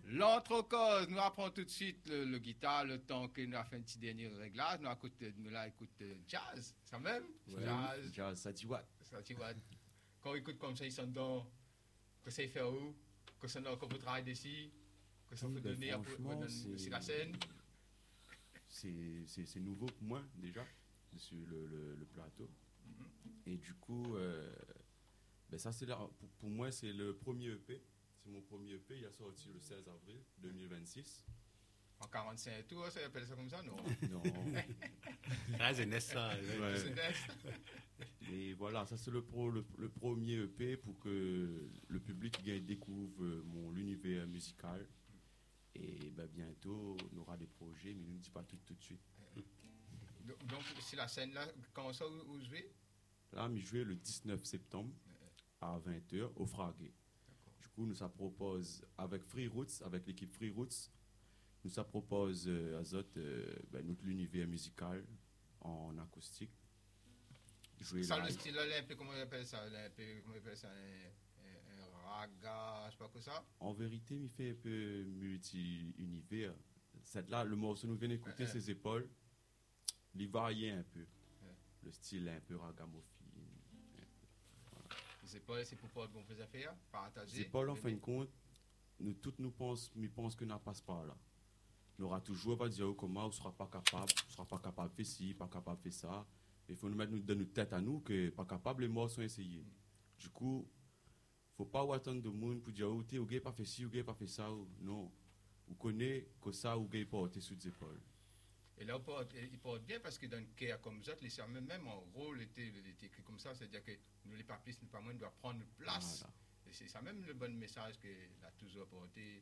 L'autre cause, nous apprenons tout de suite le guitare, le temps que nous avons fait un petit dernier réglage. Nous écoute jazz, ça même? Ouais, jazz, ça dit what? Ça dit what? Quand on écoute comme ça, il s'entend que ça fait où? Que ça qu'on peut travailler dessus? Que ça peut donner à la scène? C'est nouveau pour moi, déjà, sur le plateau. Et du coup, ça, pour moi, c'est le premier EP. C'est mon premier EP, il a sorti le 16 avril 2026. En 45 tours, ça appelle ça comme ça, non? Non. C'est naissant, ça. Et voilà, ça c'est le premier EP pour que le public découvre l'univers musical. Et bientôt, on aura des projets, mais je ne dis pas tout de suite. Donc, c'est la scène là, quand ça, où je vais? Là, je vais le 19 septembre à 20h au Fragué. Du coup, nous ça propose avec Free Roots, avec l'équipe Free Roots, nous ça propose à notre l'univers musical en acoustique. Ça, le style là, un peu, comment on appelle ça? Un raga, je sais pas quoi ça. En vérité, il fait un peu multi-univers. Là, le morceau nous vient d'écouter ses épaules, il varie un peu. Le style est un peu ragamuffin. Les épaules, c'est pour pas de bonnes affaires, partager. Les épaules, en fin de compte, nous pensons que nous ne passe pas là. Nous aura toujours pas dire comment on ne sera pas capable de faire ci, pas capable de faire ça. Il faut nous mettre dans notre tête à nous que pas capable, les morts sont essayés. Du coup, il ne faut pas attendre de monde pour dire, vous n'avez pas fait ci, vous n'avez pas fait ça. Non. Vous connaissez que ça, vous n'avez pas porté sur les épaules. Et là, il porte bien parce que dans le cas comme ça, les serments, même en rôle, était écrit comme ça, c'est-à-dire que nous, les pas plus, nous pas moins, doit prendre place. Voilà. Et c'est ça même le bon message qu'il a toujours porté,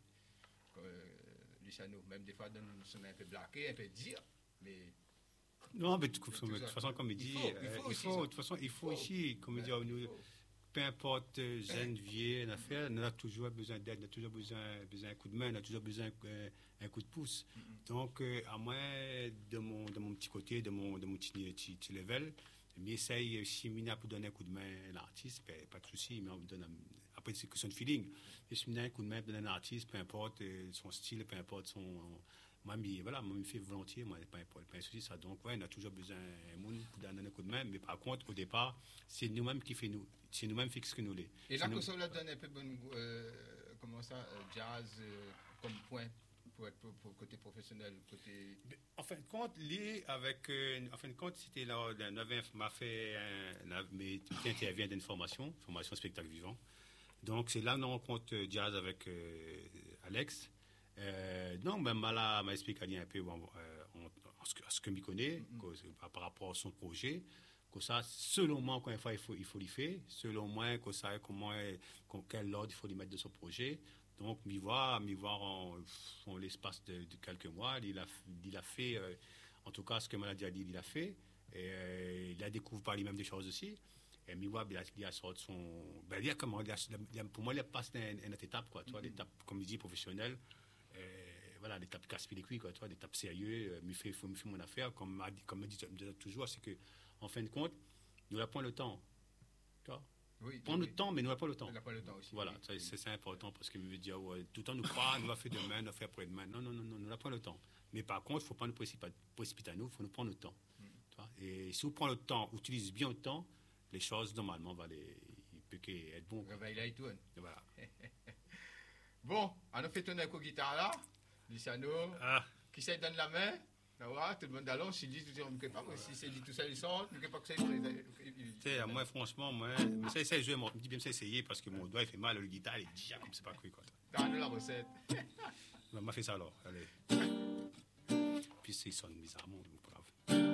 Luciano. Même des fois, nous sommes un peu blaqués, un peu dire, mais. Non, mais de toute façon, comme il dit, il faut ici, comme il dit, peu importe jeune, vieux, une affaire, on a toujours besoin d'aide, on a toujours besoin d'un coup de main, on a toujours besoin d'un coup de pouce. Donc, à moi, de mon petit côté, de mon petit level, j'essaye, si Mina peut donner un coup de main à l'artiste, pas de souci, mais on me donne après, c'est question de feeling. Et si Mina a un coup de main pour donner à l'artiste, peu importe son style, peu importe son. Moi, me fait volontiers, moi, pas un souci, ça. Donc, on a toujours besoin d'un monde pour donner un coup de main, mais par contre, au départ, c'est nous-mêmes qui fait nous. C'est nous-mêmes qui ce que nous l'est. Et là, ça vous donne un peu comment ça, jazz comme point pour être pour côté professionnel, côté. En fin de compte, c'était là, m'a fait intervient d'une formation spectacle vivant. Donc, c'est là qu'on rencontre jazz avec Alex. Donc, même là, m'a expliqué un peu ce que m'y connaît par rapport à son projet. Que ça, selon moi, quand il faut l'y faire. Selon moi, que ça, quel ordre il faut lui mettre de son projet. Donc, m'y voir en l'espace de quelques mois, il a fait, en tout cas, ce que Maladie a dit, il a fait. Et il a découvert par lui-même des choses aussi. Et m'y voir, il a sorti son. Pour moi, il a passé une autre étape, quoi. Tu vois, l'étape, comme il dit, professionnelle. Voilà, l'étape casse-pied les couilles, quoi. Tu vois, l'étape sérieuse, il faut mon affaire. Comme me dit toujours, c'est que, en fin de compte, nous n'avons pas le temps. Tu vois? Oui, prendre le temps, mais nous n'avons pas le temps. On n'a pas le temps aussi. Voilà, c'est important parce qu'il me dit, tout le temps nous croit, nous va faire demain, nous va faire après-demain. Non, nous n'avons pas le temps. Mais par contre, il ne faut pas nous précipiter à nous, il faut nous prendre le temps. Tu vois? Et si on prend le temps, on utilise bien le temps, les choses, normalement, il peut être bon. Réveille là et tout. Voilà. Bon, on a fait tourner un coup de guitare là, Luciano, qui s'est donne la main. Là, tout le monde allons, si dit, on ne peut pas, si c'est dit tout ça, ils sont, on ne peut pas que ça. Moi, franchement, ça essaie de jouer, je dis bien ça essayer parce que mon doigt il fait mal, le guitare, il dit, comme c'est pas cru, quoi. T'as la recette. On m'a fait ça alors, allez. Puis, ça sonne bizarrement, donc bravo.